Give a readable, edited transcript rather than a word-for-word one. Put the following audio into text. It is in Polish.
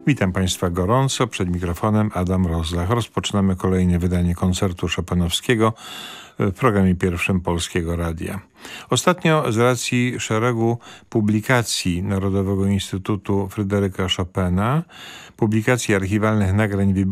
Witam Państwa gorąco. Przed mikrofonem Adam Rozlach. Rozpoczynamy kolejne wydanie koncertu chopinowskiego w programie pierwszym Polskiego Radia. Ostatnio z racji szeregu publikacji Narodowego Instytutu Fryderyka Chopina, publikacji archiwalnych nagrań